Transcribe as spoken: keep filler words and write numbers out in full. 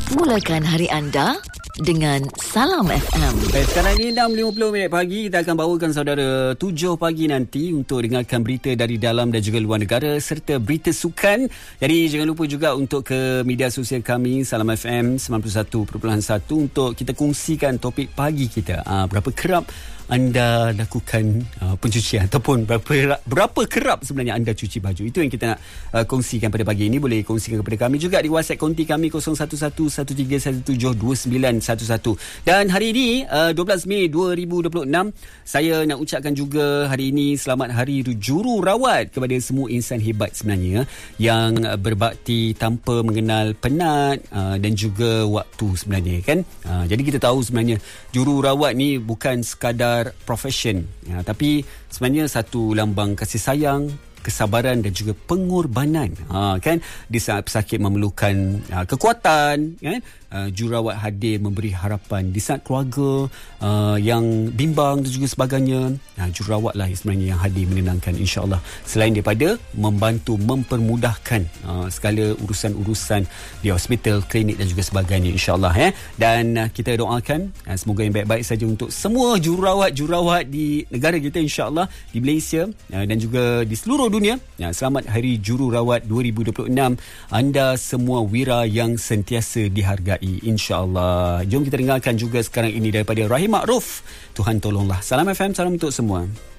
Mulakan hari anda dengan Salam F M. Baik, sekarang ni enam lima puluh minit pagi. Kita akan bawakan saudara tujuh pagi nanti untuk dengarkan berita dari dalam dan juga luar negara serta berita sukan. Jadi jangan lupa juga untuk ke media sosial kami Salam F M sembilan puluh satu perpuluhan satu untuk kita kongsikan topik pagi kita. Aa, berapa kerap anda lakukan uh, pencucian ataupun berapa berapa kerap sebenarnya anda cuci baju. Itu yang kita nak uh, kongsikan pada pagi ini. Boleh kongsikan kepada kami juga di WhatsApp konti kami kosong satu satu satu tiga satu tujuh dua sembilan satu satu. Dan hari ini uh, dua belas Mei dua ribu dua puluh enam, saya nak ucapkan juga hari ini selamat hari jururawat kepada semua insan hebat sebenarnya yang berbakti tanpa mengenal penat uh, dan juga waktu sebenarnya kan. Uh, jadi kita tahu sebenarnya jururawat ni bukan sekadar profession, ya, tapi sebenarnya satu lambang kasih sayang, kesabaran dan juga pengorbanan. Ha, kan di saat pesakit memerlukan uh, kekuatan, kan uh, jururawat hadir memberi harapan. Di saat keluarga uh, yang bimbang dan juga sebagainya, uh, jururawatlah sebenarnya yang hadir menenangkan, insya-Allah. Selain daripada membantu mempermudahkan uh, segala urusan-urusan di hospital, klinik dan juga sebagainya, insya-Allah, ya. Dan uh, kita doakan uh, semoga yang baik-baik saja untuk semua jururawat-jururawat di negara kita, insya-Allah, di Malaysia uh, dan juga di seluruh dunia. Ya, selamat Hari Jururawat dua ribu dua puluh enam. Anda semua wira yang sentiasa dihargai, insya-Allah. Jom kita dengarkan juga sekarang ini daripada Rahim Makruf. Tuhan tolonglah. Salam F M, salam untuk semua.